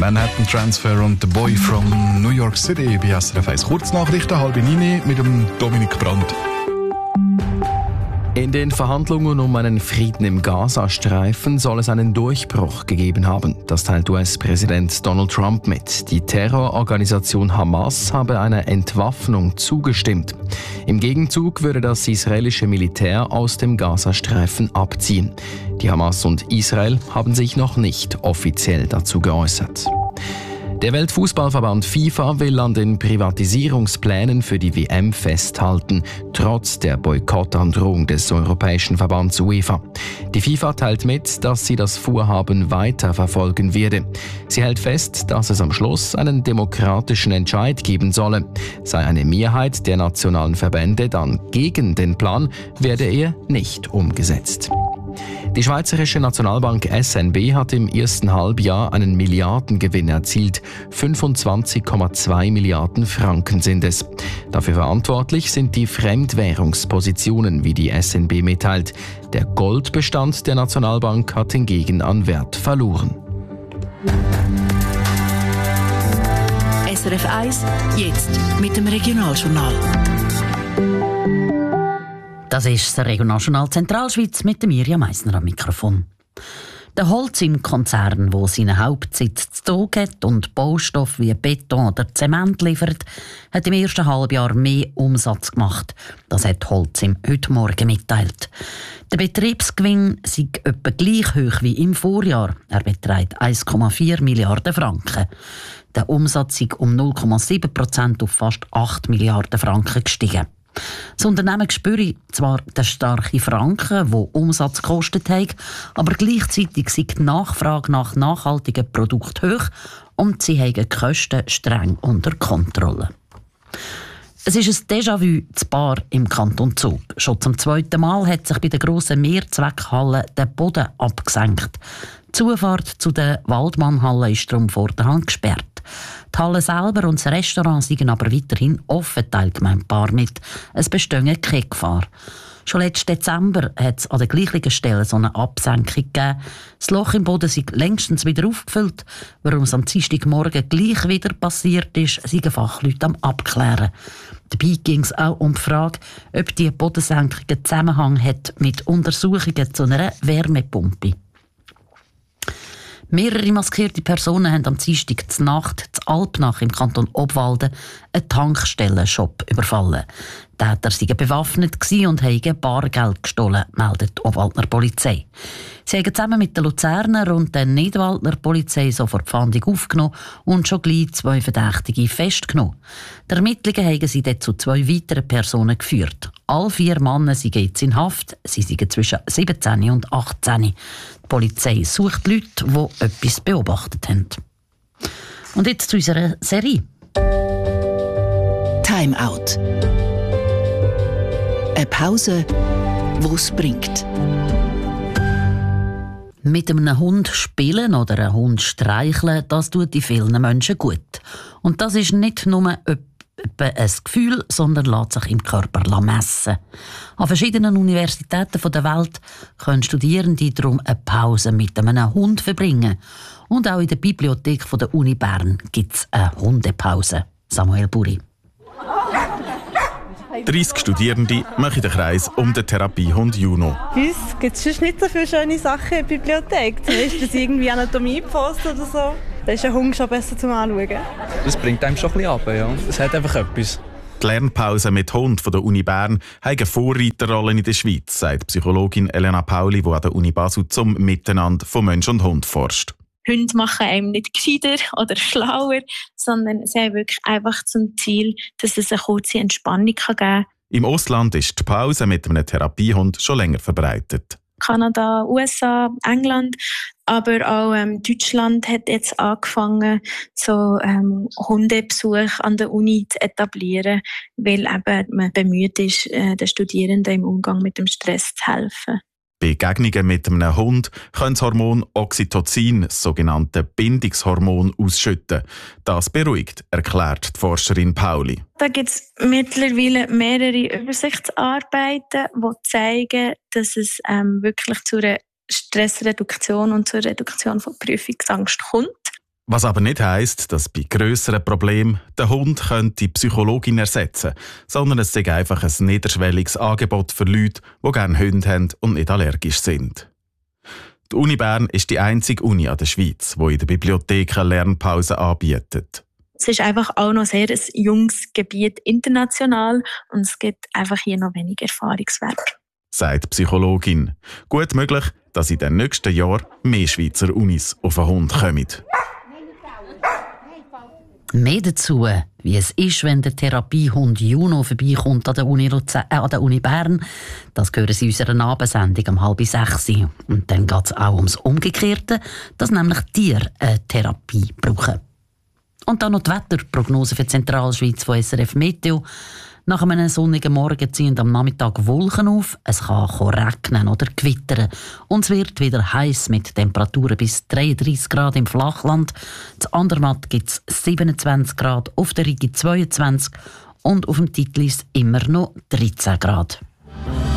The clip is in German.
Manhattan Transfer und The Boy from New York City bei SRF 1. Kurznachrichten, 8:30 mit dem Dominik Brandt. In den Verhandlungen um einen Frieden im Gazastreifen soll es einen Durchbruch gegeben haben. Das teilt US-Präsident Donald Trump mit. Die Terrororganisation Hamas habe einer Entwaffnung zugestimmt. Im Gegenzug würde das israelische Militär aus dem Gazastreifen abziehen. Die Hamas und Israel haben sich noch nicht offiziell dazu geäußert. Der Weltfußballverband FIFA will an den Privatisierungsplänen für die WM festhalten, trotz der Boykottandrohung des Europäischen Verbands UEFA. Die FIFA teilt mit, dass sie das Vorhaben weiter verfolgen werde. Sie hält fest, dass es am Schluss einen demokratischen Entscheid geben solle. Sei eine Mehrheit der nationalen Verbände dann gegen den Plan, werde er nicht umgesetzt. Die Schweizerische Nationalbank SNB hat im ersten Halbjahr einen Milliardengewinn erzielt. 25,2 Milliarden Franken sind es. Dafür verantwortlich sind die Fremdwährungspositionen, wie die SNB mitteilt. Der Goldbestand der Nationalbank hat hingegen an Wert verloren. SRF 1, jetzt mit dem Regionaljournal. Das ist das Regionaljournal Zentralschweiz mit Mirja Meissner am Mikrofon. Der Holcim-Konzern, der seinen Hauptsitz zu Zug hat und Baustoffe wie Beton oder Zement liefert, hat im ersten Halbjahr mehr Umsatz gemacht. Das hat Holcim heute Morgen mitteilt. Der Betriebsgewinn sei etwa gleich hoch wie im Vorjahr. Er beträgt 1,4 Milliarden Franken. Der Umsatz sei um 0,7% auf fast 8 Milliarden Franken gestiegen. Das Unternehmen spüre zwar den starken Franken, der Umsatz gekostet hat, aber gleichzeitig sei die Nachfrage nach nachhaltigen Produkten hoch und sie haben die Kosten streng unter Kontrolle. Es ist ein Déjà-vu zu Baar im Kanton Zug. Schon zum zweiten Mal hat sich bei der grossen Mehrzweckhalle der Boden abgesenkt. Die Zufahrt zu der Waldmannhalle ist darum vorderhand gesperrt. Die Halle selber und das Restaurant sind aber weiterhin offen, teilt gemeint Baar mit. Es bestehe keine Gefahr. Schon letzten Dezember hat es an der gleichen Stelle so eine Absenkung gegeben. Das Loch im Boden ist längstens wieder aufgefüllt. Warum es am Dienstagmorgen gleich wieder passiert ist, sind Fachleute am Abklären. Dabei ging es auch um die Frage, ob die Bodensenkung einen Zusammenhang hat mit Untersuchungen zu einer Wärmepumpe. Mehrere maskierte Personen haben am Dienstag zur Nacht zu Alpnach im Kanton Obwalden einen Tankstellenshop überfallen. Die Täter waren bewaffnet und haben Bargeld gestohlen, meldet die Obwaldner Polizei. Sie haben zusammen mit den Luzerner und der Nidwaldner Polizei sofort die Fahndung aufgenommen und schon gleich 2 Verdächtige festgenommen. Die Ermittlungen haben sie dann zu 2 weiteren Personen geführt. Alle 4 Männer sind jetzt in Haft. Sie sind zwischen 17 und 18. Die Polizei sucht Leute, die etwas beobachtet haben. Und jetzt zu unserer Serie. Time Out. Eine Pause, die es bringt. Mit einem Hund spielen oder einen Hund streicheln, das tut in vielen Menschen gut. Und das ist nicht nur ein Gefühl, sondern lässt sich im Körper messen. An verschiedenen Universitäten der Welt können Studierende darum eine Pause mit einem Hund verbringen. Und auch in der Bibliothek der Uni Bern gibt es eine Hundepause. Samuel Buri. 30 Studierende machen den Kreis um den Therapiehund Juno. Bei uns gibt es nicht so viele schöne Sachen in der Bibliothek. Zum Beispiel irgendwie Anatomie-Poster oder so. Da ist ein Hund schon besser zum Anschauen. Das bringt einem schon ein bisschen runter, ja. Es hat einfach etwas. Die Lernpause mit Hund von der Uni Bern hat eine Vorreiterrolle in der Schweiz, sagt Psychologin Elena Pauli, die an der Uni Basel zum Miteinander von Mensch und Hund forscht. Hunde machen einem nicht gescheiter oder schlauer, sondern sie haben wirklich einfach zum Ziel, dass es eine kurze Entspannung geben kann. Im Ausland ist die Pause mit einem Therapiehund schon länger verbreitet. Kanada, USA, England, aber auch Deutschland hat jetzt angefangen, so Hundebesuch an der Uni zu etablieren, weil eben man bemüht ist, den Studierenden im Umgang mit dem Stress zu helfen. Begegnungen mit einem Hund können das Hormon Oxytocin, das sogenannte Bindungshormon, ausschütten. Das beruhigt, erklärt die Forscherin Pauli. Da gibt es mittlerweile mehrere Übersichtsarbeiten, die zeigen, dass es wirklich zu einer Stressreduktion und zur Reduktion von Prüfungsangst kommt. Was aber nicht heisst, dass bei grösseren Problemen der Hund die Psychologin ersetzen könnte, sondern es sei einfach ein niederschwelliges Angebot für Leute, die gerne Hunde haben und nicht allergisch sind. Die Uni Bern ist die einzige Uni an der Schweiz, die in der Bibliothek eine Lernpause anbietet. Es ist einfach auch noch sehr ein junges Gebiet international und es gibt einfach hier noch wenig Erfahrungswert. Sagt die Psychologin. Gut möglich, dass in den nächsten Jahren mehr Schweizer Unis auf den Hund kommen. Mehr dazu, wie es ist, wenn der Therapiehund Juno vorbeikommt an der Uni Bern, das hören Sie in unserer Abendsendung um 5:30. Und dann geht es auch ums Umgekehrte, dass nämlich Tiere eine Therapie brauchen. Und dann noch die Wetterprognose für die Zentralschweiz von SRF Meteo. Nach einem sonnigen Morgen ziehen am Nachmittag Wolken auf, es kann regnen oder gewittern und es wird wieder heiß mit Temperaturen bis 33 Grad im Flachland. In Andermatt gibt es 27 Grad, auf der Rigi 22 und auf dem Titlis immer noch 13 Grad.